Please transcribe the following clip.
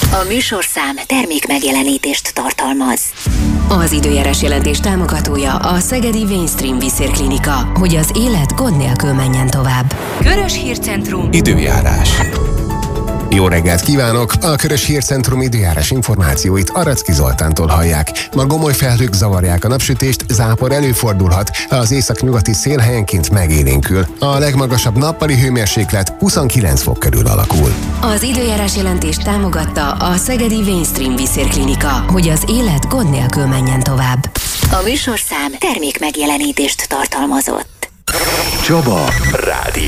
A műsorszám termék megjelenítést tartalmaz. Az időjárás jelentés támogatója a Szegedi Mainstream Vízérklinika, hogy az élet gond nélkül menjen tovább. Körös Hírcentrum. Időjárás. Jó reggelt kívánok! A Körös Hírcentrum időjárás információit Aracki Zoltántól hallják. Ma gomoly felhők zavarják a napsütést, zápor előfordulhat, az északnyugati szél helyenként megélénkül. A legmagasabb nappali hőmérséklet 29 fok körül alakul. Az időjárás jelentést támogatta a Szegedi Mainstream Vízérklinika, hogy az élet gond nélkül menjen tovább. A műsorszám termék megjelenítést tartalmazott. Csaba Rádió.